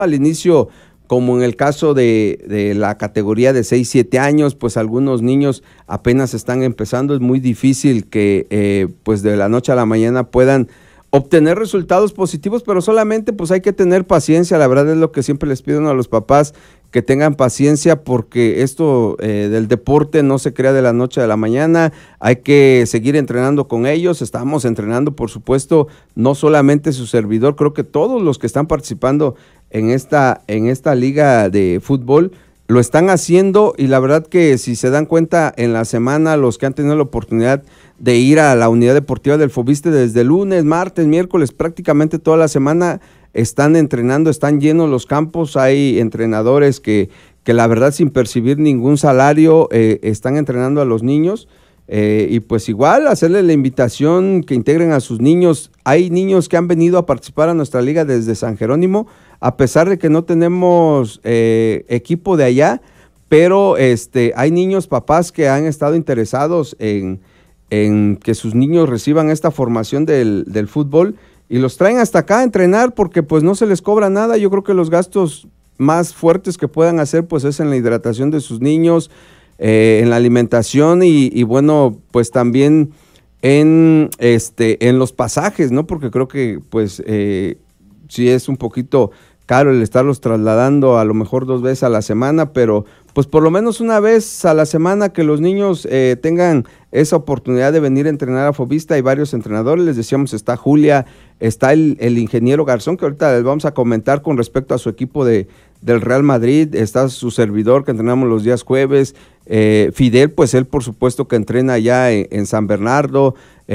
al inicio, como en el caso de la categoría de 6, 7 años, pues algunos niños apenas están empezando, es muy difícil que pues de la noche a la mañana puedan obtener resultados positivos, pero solamente pues hay que tener paciencia. La verdad es lo que siempre les pido a los papás, que tengan paciencia, porque esto del deporte no se crea de la noche a la mañana. Hay que seguir entrenando con ellos. Estamos entrenando, por supuesto, no solamente su servidor, creo que todos los que están participando en esta liga de fútbol lo están haciendo, y la verdad que si se dan cuenta en la semana, los que han tenido la oportunidad de ir a la unidad deportiva del Fobiste desde lunes, martes, miércoles, prácticamente toda la semana están entrenando, están llenos los campos. Hay entrenadores que la verdad, sin percibir ningún salario, están entrenando a los niños, y pues igual hacerle la invitación que integren a sus niños. Hay niños que han venido a participar a nuestra liga desde San Jerónimo, a pesar de que no tenemos equipo de allá, pero hay niños, papás que han estado interesados en que sus niños reciban esta formación del fútbol, y los traen hasta acá a entrenar, porque pues no se les cobra nada. Yo creo que los gastos más fuertes que puedan hacer pues es en la hidratación de sus niños, en la alimentación, y bueno, pues también en los pasajes, ¿no? Porque creo que pues sí es un poquito caro el estarlos trasladando a lo mejor 2 veces a la semana, pero pues por lo menos una vez a la semana que los niños tengan esa oportunidad de venir a entrenar a Fobista. Hay varios entrenadores, les decíamos, está Julia, está el ingeniero Garzón, que ahorita les vamos a comentar con respecto a su equipo del Real Madrid, está su servidor, que entrenamos los días jueves, Fidel, pues él por supuesto que entrena allá en San Bernardo,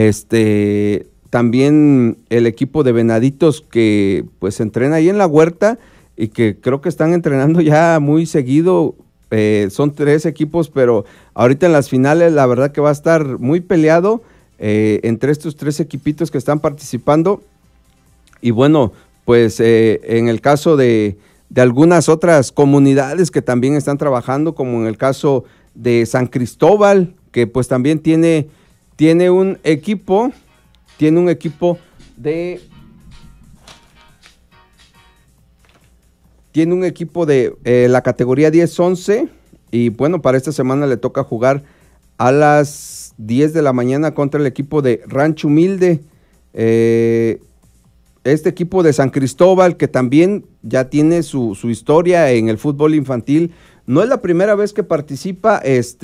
también el equipo de Venaditos, que pues entrena ahí en la huerta, y que creo que están entrenando ya muy seguido. Son 3 equipos, pero ahorita en las finales la verdad que va a estar muy peleado entre estos 3 equipitos que están participando. Y bueno, pues en el caso de algunas otras comunidades que también están trabajando, como en el caso de San Cristóbal, que pues también tiene un equipo de la categoría 10-11, y bueno, para esta semana le toca jugar a las 10 de la mañana contra el equipo de Rancho Humilde. Este equipo de San Cristóbal, que también ya tiene su historia en el fútbol infantil, no es la primera vez que participa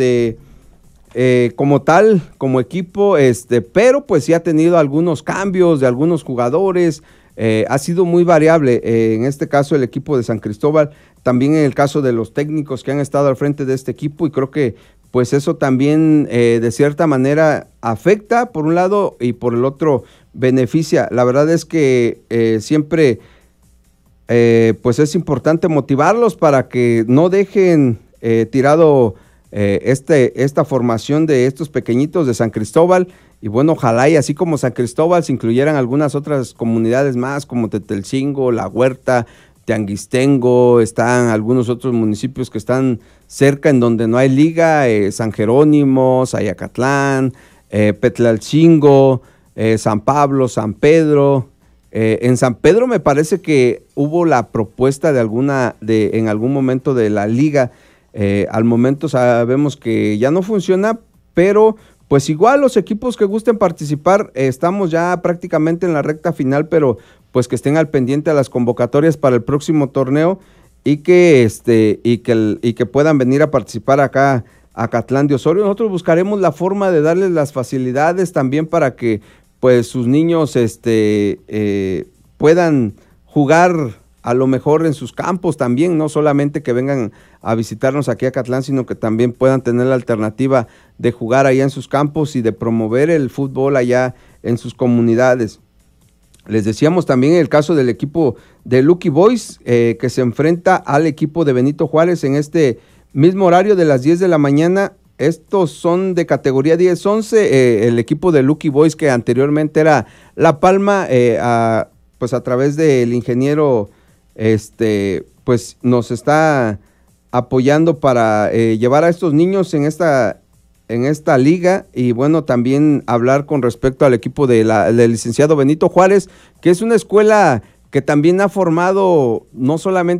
como tal, como equipo, pero pues sí ha tenido algunos cambios de algunos jugadores. Ha sido muy variable, en este caso el equipo de San Cristóbal, también en el caso de los técnicos que han estado al frente de este equipo, y creo que pues eso también de cierta manera afecta por un lado, y por el otro beneficia. La verdad es que siempre pues es importante motivarlos para que no dejen tirado esta formación de estos pequeñitos de San Cristóbal. Y bueno, ojalá y así como San Cristóbal se incluyeran algunas otras comunidades más, como Tetelcingo, La Huerta, Tianguistengo, están algunos otros municipios que están cerca en donde no hay liga, San Jerónimo, Zayacatlán, Petlalcingo, San Pablo, San Pedro. En San Pedro me parece que hubo la propuesta en algún momento de la liga. Al momento sabemos que ya no funciona, pero pues igual los equipos que gusten participar, estamos ya prácticamente en la recta final, pero pues que estén al pendiente a las convocatorias para el próximo torneo, y que puedan venir a participar acá a Acatlán de Osorio. Nosotros buscaremos la forma de darles las facilidades también para que pues sus niños puedan jugar a lo mejor en sus campos también, no solamente que vengan a visitarnos aquí a Acatlán, sino que también puedan tener la alternativa de jugar allá en sus campos y de promover el fútbol allá en sus comunidades. Les decíamos también el caso del equipo de Lucky Boys, que se enfrenta al equipo de Benito Juárez en este mismo horario de las 10 de la mañana. Estos son de categoría 10-11, el equipo de Lucky Boys, que anteriormente era La Palma, pues a través del ingeniero pues nos está apoyando para llevar a estos niños en esta liga. Y bueno, también hablar con respecto al equipo del licenciado Benito Juárez, que es una escuela que también ha formado no solamente